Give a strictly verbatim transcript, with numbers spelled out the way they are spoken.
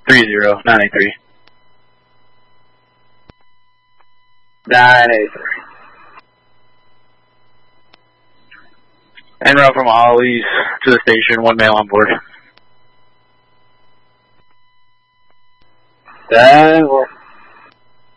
three zero, nine eight three. nine eight three. En route from Ollie's to the station, one male on board. ten four.